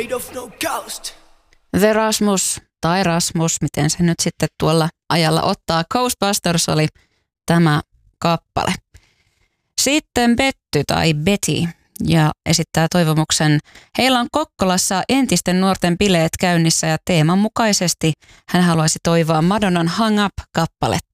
The Rasmus tai Rasmus, miten se nyt sitten tuolla ajalla ottaa. Ghostbusters oli tämä kappale. Sitten Betty tai Betty ja esittää toivomuksen. Heillä on Kokkolassa entisten nuorten bileet käynnissä ja teeman mukaisesti hän haluaisi toivoa Madonnan Hang Up -kappaletta.